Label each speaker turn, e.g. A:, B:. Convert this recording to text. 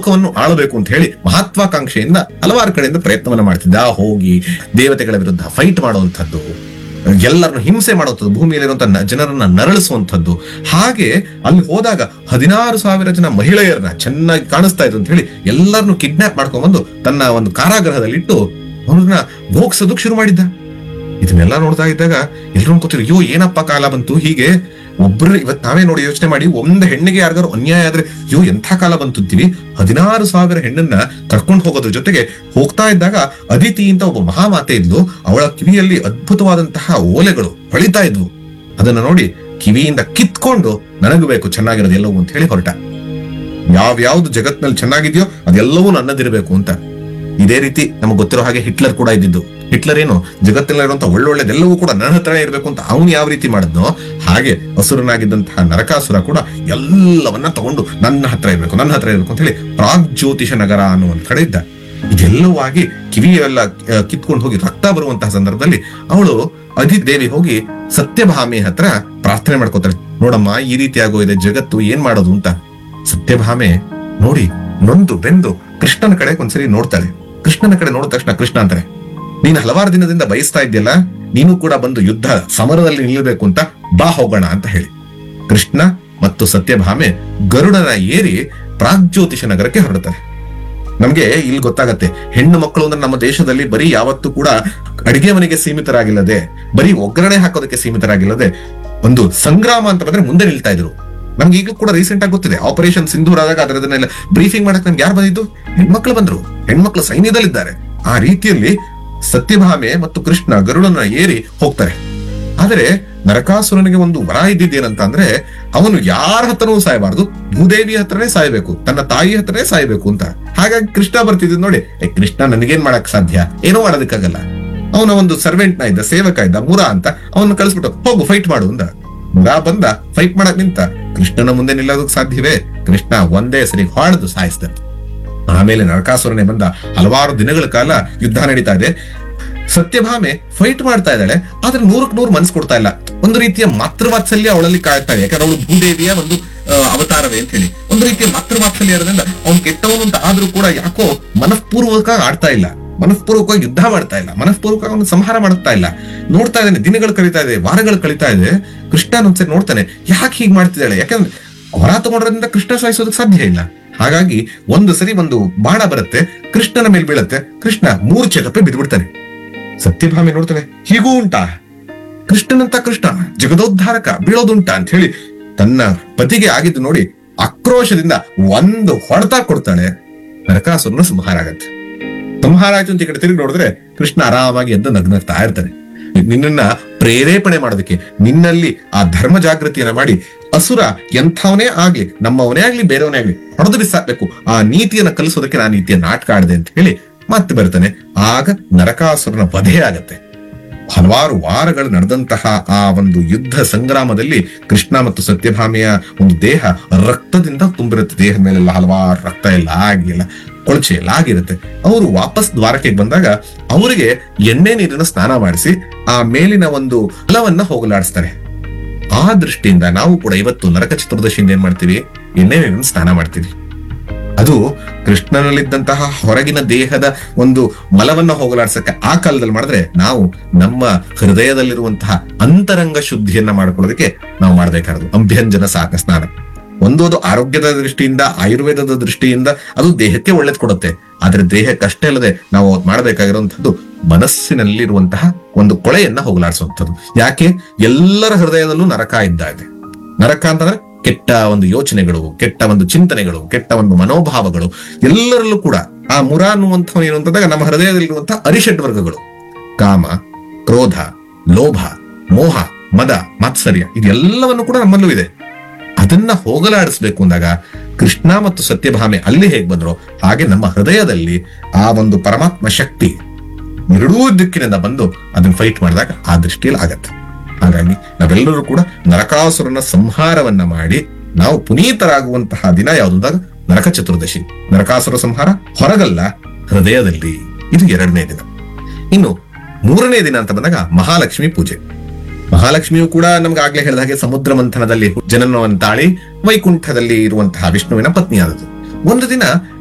A: ಲೋಕವನ್ನು ಆಳಬೇಕು ಅಂತ ಹೇಳಿ ಮಹತ್ವಾಕಾಂಕ್ಷೆಯಿಂದ ಹಲವಾರು ಕಡೆಯಿಂದ ಪ್ರಯತ್ನವನ್ನ ಮಾಡ್ತಿದ್ದ. ಹೋಗಿ ದೇವತೆಗಳ ವಿರುದ್ಧ ಫೈಟ್ ಮಾಡುವಂಥದ್ದು, ಎಲ್ಲರನ್ನು ಹಿಂಸೆ ಮಾಡುವಂಥದ್ದು, ಭೂಮಿಯಲ್ಲಿರುವಂತಹ ಜನರನ್ನ ನರಳಿಸುವಂಥದ್ದು. ಹಾಗೆ ಅಲ್ಲಿ ಹೋದಾಗ 16,000 ಜನ ಮಹಿಳೆಯರನ್ನ ಚೆನ್ನಾಗಿ ಕಾಣಿಸ್ತಾ ಇದ್ರು ಅಂತ ಹೇಳಿ ಎಲ್ಲರನ್ನು ಕಿಡ್ನಾಪ್ ಮಾಡ್ಕೊಂಡ್ಬಂದು ತನ್ನ ಒಂದು ಕಾರಾಗೃಹದಲ್ಲಿಟ್ಟು ಅವ್ರನ್ನ ಭೋಗ್ಸೋದಕ್ಕೆ ಶುರು ಮಾಡಿದ್ದ. ಇದನ್ನೆಲ್ಲ ನೋಡ್ತಾ ಇದ್ದಾಗ ಎಲ್ಲರೂ ಅನ್ಕೋತಿದ್ರು, ಅಯ್ಯೋ ಏನಪ್ಪ ಕಾಲ ಬಂತು. ಹೀಗೆ ಒಬ್ರು ಇವತ್ ನಾವೇ ನೋಡಿ ಯೋಚನೆ ಮಾಡಿ, ಒಂದು ಹೆಣ್ಣಿಗೆ ಯಾರಿಗಾರು ಅನ್ಯಾಯ ಆದ್ರೆ ಅಯ್ಯೋ ಎಂಥ ಕಾಲ ಬಂತುತ್ತೀವಿ. 16,000 ಹೆಣ್ಣನ್ನ ಕರ್ಕೊಂಡು ಹೋಗೋದ್ರ ಜೊತೆಗೆ ಹೋಗ್ತಾ ಇದ್ದಾಗ ಅದಿತಿ ಅಂತ ಒಬ್ಬ ಮಹಾಮಾತೆ ಇದ್ಲು. ಅವಳ ಕಿವಿಯಲ್ಲಿ ಅದ್ಭುತವಾದಂತಹ ಓಲೆಗಳು ಹೊಳಿತಾ ಇದ್ವು. ಅದನ್ನ ನೋಡಿ ಕಿವಿಯಿಂದ ಕಿತ್ಕೊಂಡು ನನಗೂ ಬೇಕು ಚೆನ್ನಾಗಿರೋದು ಎಲ್ಲವೂ ಅಂತ ಹೇಳಿ ಹೊರಟ. ಯಾವ್ಯಾವ್ದು ಜಗತ್ನಲ್ಲಿ ಚೆನ್ನಾಗಿದೆಯೋ ಅದೆಲ್ಲವೂ ನನ್ನದಿರಬೇಕು ಅಂತ. ಇದೇ ರೀತಿ ನಮಗೆ ಗೊತ್ತಿರೋ ಹಾಗೆ ಹಿಟ್ಲರ್ ಕೂಡ ಇದ್ದಿದ್ದು. ಹಿಟ್ಲರ್ ಏನು ಜಗತ್ತಿನಲ್ಲಿರುವಂತಹ ಒಳ್ಳೊಳ್ಳೆದೆಲ್ಲವೂ ಕೂಡ ನನ್ನ ಹತ್ರನೇ ಇರಬೇಕು ಅಂತ ಅವನು ಯಾವ ರೀತಿ ಮಾಡಿದ್ನೋ ಹಾಗೆ ಅಸುರನಾಗಿದ್ದಂತಹ ನರಕಾಸುರ ಕೂಡ ಎಲ್ಲವನ್ನ ತಗೊಂಡು ನನ್ನ ಹತ್ರ ಇರಬೇಕು ಅಂತ ಹೇಳಿ ಪ್ರಾಗ್ಜ್ಯೋತಿಷ ನಗರ ಅನ್ನುವಂತ ಕಡೆ ಇದ್ದ. ಇದೆಲ್ಲವೂ ಆಗಿ ಕಿವಿಯೆಲ್ಲ ಕಿತ್ಕೊಂಡು ಹೋಗಿ ರಕ್ತ ಬರುವಂತಹ ಸಂದರ್ಭದಲ್ಲಿ ಅವಳು ಅದಿದೇವಿ ಹೋಗಿ ಸತ್ಯಭಾಮೆ ಹತ್ರ ಪ್ರಾರ್ಥನೆ ಮಾಡ್ಕೋತಾಳೆ. ನೋಡಮ್ಮ, ಈ ರೀತಿ ಆಗೋಗಿದೆ ಜಗತ್ತು, ಏನ್ ಮಾಡೋದು ಅಂತ. ಸತ್ಯಭಾಮೆ ನೋಡಿ ನೊಂದು ಬೆಂದು ಕೃಷ್ಣನ ಕಡೆ ಒಂದ್ಸರಿ ನೋಡ್ತಾಳೆ. ಕೃಷ್ಣನ ಕಡೆ ನೋಡಿದ ತಕ್ಷಣ ಕೃಷ್ಣ ಅಂತಾರೆ, ನೀನು ಹಲವಾರು ದಿನದಿಂದ ಬಯಸ್ತಾ ಇದ್ಯಲ್ಲ, ನೀನು ಕೂಡ ಬಂದು ಯುದ್ಧ ಸಮರದಲ್ಲಿ ನಿಲ್ಲಬೇಕು ಅಂತ ಬಾ ಹೋಗೋಣ ಅಂತ ಹೇಳಿ ಕೃಷ್ಣ ಮತ್ತು ಸತ್ಯಭಾಮೆ ಗರುಡನ ಏರಿ ಪ್ರಾಗ್ಜ್ಯೋತಿಷ ನಗರಕ್ಕೆ ಹೊರಡ್ತಾರೆ. ನಮ್ಗೆ ಇಲ್ಲಿ ಗೊತ್ತಾಗತ್ತೆ, ಹೆಣ್ಣು ಮಕ್ಕಳು ಅಂದ್ರೆ ನಮ್ಮ ದೇಶದಲ್ಲಿ ಬರೀ ಯಾವತ್ತೂ ಕೂಡ ಅಡಿಗೆ ಮನೆಗೆ ಸೀಮಿತರಾಗಿಲ್ಲದೆ, ಬರೀ ಒಗ್ಗರಣೆ ಹಾಕೋದಕ್ಕೆ ಸೀಮಿತರಾಗಿಲ್ಲದೆ, ಒಂದು ಸಂಗ್ರಾಮ ಅಂತ ಬಂದ್ರೆ ಮುಂದೆ ನಿಲ್ತಾ ಇದ್ರು. ನಮ್ಗೆ ಈಗ ಕೂಡ ರೀಸೆಂಟ್ ಆಗಿ ಗೊತ್ತಿದೆ, ಆಪರೇಷನ್ ಸಿಂಧೂರ್ ಆದಾಗ ಅದರದನ್ನೆಲ್ಲ ಬ್ರೀಫಿಂಗ್ ಮಾಡಕ್ ನಮ್ಗೆ ಯಾರು ಬಂದಿದ್ದು? ಹೆಣ್ಮಕ್ಳು ಬಂದ್ರು. ಹೆಣ್ಮಕ್ಳು ಸೈನ್ಯದಲ್ಲಿದ್ದಾರೆ. ಆ ರೀತಿಯಲ್ಲಿ ಸತ್ಯಭಾಮೆ ಮತ್ತು ಕೃಷ್ಣ ಗರುಡನ ಏರಿ ಹೋಗ್ತಾರೆ. ಆದರೆ ನರಕಾಸುರನಿಗೆ ಒಂದು ವರ ಇದ್ದಿದ್ದೇನಂತ ಅಂದ್ರೆ, ಅವನು ಯಾರ ಹತ್ರನೂ ಸಾಯಬಾರದು, ಭೂದೇವಿ ಹತ್ರನೇ ಸಾಯ್ಬೇಕು, ತನ್ನ ತಾಯಿ ಹತ್ರನೇ ಸಾಯ್ಬೇಕು ಅಂತ. ಹಾಗಾಗಿ ಕೃಷ್ಣ ಬರ್ತಿದ್ ನೋಡಿ, ಕೃಷ್ಣ ನನಗೇನ್ ಮಾಡಕ್ ಸಾಧ್ಯ, ಏನೋ ಮಾಡೋದಕ್ಕಾಗಲ್ಲ. ಅವನ ಒಂದು ಸರ್ವೆಂಟ್ ನ ಇದ್ದ, ಸೇವಕ ಇದ್ದ ಮುರ ಅಂತ, ಅವನ್ನ ಕಳಿಸ್ಬಿಟ್ಟು ಹೋಗು ಫೈಟ್ ಮಾಡು ಅಂದ. ಮುರ ಬಂದ, ಫೈಟ್ ಮಾಡಕ್ ನಿಂತ. ಕೃಷ್ಣನ ಮುಂದೆ ನಿಲ್ಲೋದಕ್ ಸಾಧ್ಯವೇ? ಕೃಷ್ಣ ಒಂದೇ ಸರಿ ಹೊಡೆದು ಸಾಯಿಸ್ದ. ಆಮೇಲೆ ನರಕಾಸುರನೇ ಬಂದ. ಹಲವಾರು ದಿನಗಳ ಕಾಲ ಯುದ್ಧ ನಡೀತಾ ಇದೆ. ಸತ್ಯಭಾಮೆ ಫೈಟ್ ಮಾಡ್ತಾ ಇದ್ದಾಳೆ, ಆದ್ರೆ 100ಕ್ಕೆ 100 ಮನಸ್ಸು ಕೊಡ್ತಾ ಇಲ್ಲ. ಒಂದು ರೀತಿಯ ಮಾತೃವಾತ್ಸಲ್ಯ ಅವಳಲ್ಲಿ ಕಾಯ್ತಾ ಇದೆ. ಯಾಕಂದ್ರೆ ಅವಳು ಭೂದೇವಿಯ ಒಂದು ಅವತಾರವೇ ಅಂತ ಹೇಳಿ ಒಂದು ರೀತಿಯ ಮಾತೃವಾತ್ಸಲ್ಯ ಇರೋದ್ರಿಂದ ಅವ್ನು ಕೆಟ್ಟವನು ಅಂತ ಆದ್ರೂ ಕೂಡ ಯಾಕೋ ಮನಃಪೂರ್ವಕ ಆಡ್ತಾ ಇಲ್ಲ, ಮನಃಪೂರ್ವಕವಾಗಿ ಯುದ್ಧ ಮಾಡ್ತಾ ಇಲ್ಲ, ಮನಃಪೂರ್ವಕವಾಗಿ ಅವನು ಸಂಹಾರ ಮಾಡ್ತಾ ಇಲ್ಲ. ನೋಡ್ತಾ ಇದ್ದಾನೆ, ದಿನಗಳು ಕಳೀತಾ ಇದೆ, ವಾರಗಳು ಕಳೀತಾ ಇದೆ. ಕೃಷ್ಣ ಒಂದ್ಸರಿ ನೋಡ್ತಾನೆ, ಯಾಕೆ ಹೀಗೆ ಮಾಡ್ತಿದ್ದಾಳೆ? ಯಾಕಂದ್ರೆ ಹೊರ ತಗೊಂಡ್ರಿಂದ ಕೃಷ್ಣ ಸಾಯಿಸೋದಕ್ಕೆ ಸಾಧ್ಯ ಇಲ್ಲ. ಹಾಗಾಗಿ ಒಂದು ಸರಿ ಒಂದು ಬಾಣ ಬರುತ್ತೆ, ಕೃಷ್ಣನ ಮೇಲೆ ಬೀಳತ್ತೆ. ಕೃಷ್ಣ ಮೂರ್ಛೆ ತಪ್ಪಿ ಬಿದ್ದ್ಬಿಡ್ತಾನೆ. ಸತ್ಯಭಾಮೆ ನೋಡ್ತಾನೆ, ಹೀಗೂ ಉಂಟಾ? ಕೃಷ್ಣನಂತ ಕೃಷ್ಣ ಜಗದೋದ್ಧಾರಕ ಬೀಳೋದುಂಟಾ ಅಂತ ಹೇಳಿ ತನ್ನ ಪತಿಗೆ ಆಗಿದ್ದು ನೋಡಿ ಆಕ್ರೋಶದಿಂದ ಒಂದು ಹೊಡೆತ ಕೊಡ್ತಾಳೆ. ನರಕಾಸುರನ ಸಂಹಾರ ಆಗತ್ತೆ. ಸಂಹಾರ ಆಯ್ತು ಅಂತ ಈ ಕಡೆ ತಿರುಗಿ ನೋಡಿದ್ರೆ ಕೃಷ್ಣ ಆರಾಮಾಗಿ ಎದ್ದು ನಗ್ನಗ್ತಾ ಇರ್ತಾನೆ. ನಿನ್ನನ್ನ ಪ್ರೇರೇಪಣೆ ಮಾಡೋದಕ್ಕೆ, ನಿನ್ನಲ್ಲಿ ಆ ಧರ್ಮ ಜಾಗೃತಿಯನ್ನ ಮಾಡಿ ಅಸುರ ಎಂಥವನೇ ಆಗ್ಲಿ, ನಮ್ಮವನೇ ಆಗ್ಲಿ ಬೇರೆಯವನೇ ಆಗ್ಲಿ ಹೊಡೆದು ಬಿಸಾಕ್ಬೇಕು, ಆ ನೀತಿಯನ್ನ ಕಲಿಸೋದಕ್ಕೆ ನಾನು ನೀತಿಯ ನಾಟಕ ಆಡಿದೆ ಅಂತ ಹೇಳಿ ಮತ್ತೆ ಬರ್ತಾನೆ. ಆಗ ನರಕಾಸುರನ ವಧೆ ಆಗತ್ತೆ. ಹಲವಾರು ವಾರಗಳು ನಡೆದಂತಹ ಆ ಒಂದು ಯುದ್ಧ ಸಂಗ್ರಾಮದಲ್ಲಿ ಕೃಷ್ಣ ಮತ್ತು ಸತ್ಯಭಾಮೆಯ ಒಂದು ದೇಹ ರಕ್ತದಿಂದ ತುಂಬಿರುತ್ತೆ. ದೇಹದ ಮೇಲೆಲ್ಲ ಹಲವಾರು ರಕ್ತ ಎಲ್ಲ ಆಗಿಲ್ಲ, ಕೊಳಚೆ ಎಲ್ಲ ಆಗಿರುತ್ತೆ. ಅವರು ವಾಪಸ್ ದ್ವಾರಕ್ಕೆ ಬಂದಾಗ ಅವರಿಗೆ ಎಣ್ಣೆ ನೀರಿನ ಸ್ನಾನ ಮಾಡಿಸಿ ಆ ಮೇಲಿನ ಒಂದು ಫಲವನ್ನ ಹೋಗಲಾಡಿಸ್ತಾರೆ. ಆ ದೃಷ್ಟಿಯಿಂದ ನಾವು ಕೂಡ ಇವತ್ತು ನರಕ ಚತುರ್ದಶಿಯಿಂದ ಏನ್ ಮಾಡ್ತೀವಿ? ಎಣ್ಣೆ ನೀರಿನ ಸ್ನಾನ ಮಾಡ್ತೀವಿ. ಅದು ಕೃಷ್ಣನಲ್ಲಿದ್ದಂತಹ ಹೊರಗಿನ ದೇಹದ ಒಂದು ಮಲವನ್ನ ಹೋಗಲಾಡ್ಸಕ್ಕೆ ಆ ಕಾಲದಲ್ಲಿ ಮಾಡಿದ್ರೆ, ನಾವು ನಮ್ಮ ಹೃದಯದಲ್ಲಿರುವಂತಹ ಅಂತರಂಗ ಶುದ್ಧಿಯನ್ನ ಮಾಡ್ಕೊಳ್ಳೋದಕ್ಕೆ ನಾವು ಮಾಡ್ಬೇಕಾದ್ರು ಅಭ್ಯಂಜನ ಸಾಕ ಸ್ನಾನ. ಅದು ಆರೋಗ್ಯದ ದೃಷ್ಟಿಯಿಂದ, ಆಯುರ್ವೇದದ ದೃಷ್ಟಿಯಿಂದ ಅದು ದೇಹಕ್ಕೆ ಒಳ್ಳೇದ್ ಕೊಡುತ್ತೆ. ಆದ್ರೆ ದೇಹಕ್ಕಷ್ಟೇ ಅಲ್ಲದೆ ನಾವು ಮಾಡಬೇಕಾಗಿರುವಂತದ್ದು ಮನಸ್ಸಿನಲ್ಲಿರುವಂತಹ ಒಂದು ಕೊಳೆಯನ್ನ ಹೋಗಲಾಡಿಸುವಂಥದ್ದು. ಯಾಕೆ? ಎಲ್ಲರ ಹೃದಯದಲ್ಲೂ ನರಕ ಇದ್ದಾಗಿದೆ. ನರಕ ಅಂತಂದ್ರೆ ಕೆಟ್ಟ ಒಂದು ಯೋಚನೆಗಳು, ಕೆಟ್ಟ ಒಂದು ಚಿಂತನೆಗಳು, ಕೆಟ್ಟ ಒಂದು ಮನೋಭಾವಗಳು ಎಲ್ಲರಲ್ಲೂ ಕೂಡ. ಆ ಮುರ ಅನ್ನುವಂಥವನು ಏನು ಅಂತಂದಾಗ ನಮ್ಮ ಹೃದಯದಲ್ಲಿರುವಂತಹ ಅರಿಷಡ್ ವರ್ಗಗಳು, ಕಾಮ, ಕ್ರೋಧ, ಲೋಭ, ಮೋಹ, ಮದ, ಮಾತ್ಸರ್ಯ, ಇದೆಲ್ಲವನ್ನು ಕೂಡ ನಮ್ಮಲ್ಲೂ ಇದೆ. ಅದನ್ನ ಹೋಗಲಾಡಿಸ್ಬೇಕು ಅಂದಾಗ ಕೃಷ್ಣ ಮತ್ತು ಸತ್ಯಭಾಮೆ ಅಲ್ಲಿ ಹೇಗ್ ಬಂದ್ರು ಹಾಗೆ ನಮ್ಮ ಹೃದಯದಲ್ಲಿ ಆ ಒಂದು ಪರಮಾತ್ಮ ಶಕ್ತಿ ಎರಡೂ ದಿಕ್ಕಿನಿಂದ ಬಂದು ಅದನ್ನ ಫೈಟ್ ಮಾಡಿದಾಗ ಆ ದೃಷ್ಟಿಯಲ್ಲಿ ಆಗತ್ತೆ. ಹಾಗಾಗಿ ನಾವೆಲ್ಲರೂ ಕೂಡ ನರಕಾಸುರನ ಸಂಹಾರವನ್ನ ಮಾಡಿ ನಾವು ಪುನೀತರಾಗುವಂತಹ ದಿನ ಯಾವ್ದಂದಾಗ ನರಕ ಚತುರ್ದಶಿ. ನರಕಾಸುರ ಸಂಹಾರ ಹೊರಗಲ್ಲ, ಹೃದಯದಲ್ಲಿ. ಇದು 2ನೇ ದಿನ. ಇನ್ನು 3ನೇ ದಿನ ಅಂತ ಬಂದಾಗ ಮಹಾಲಕ್ಷ್ಮಿ ಪೂಜೆ. ಮಹಾಲಕ್ಷ್ಮಿಯು ಕೂಡ ನಮ್ಗೆ ಆಗ್ಲೇ ಹೇಳಿದ ಹಾಗೆ ಸಮುದ್ರ ಮಂಥನದಲ್ಲಿ ಜನನವನ್ನು ತಾಳಿ ವೈಕುಂಠದಲ್ಲಿ ಇರುವಂತಹ ವಿಷ್ಣುವಿನ ಪತ್ನಿಯಾದದ್ದು. ಒಂದು ದಿನ